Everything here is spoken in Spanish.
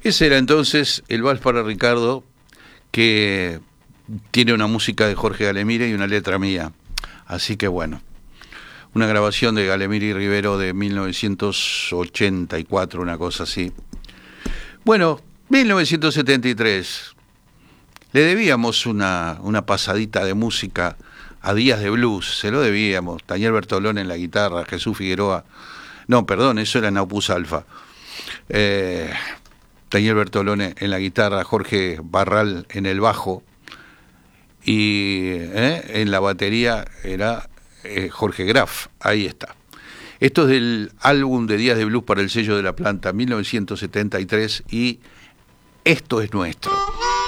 Ese era entonces el Vals para Ricardo, que tiene una música de Jorge Galemire y una letra mía. Así que bueno, una grabación de Galemire y Rivero de 1984, una cosa así. Bueno, 1973. Le debíamos una pasadita de música a Días de Blues, se lo debíamos. Daniel Bertolone en la guitarra, Jesús Figueroa. No, perdón, eso era Naupus Alfa. Daniel Bertolone en la guitarra, Jorge Barral en el bajo y en la batería era Jorge Graf. Ahí está. Esto es del álbum de Días de Blues para el sello de La Planta, 1973, y esto es nuestro.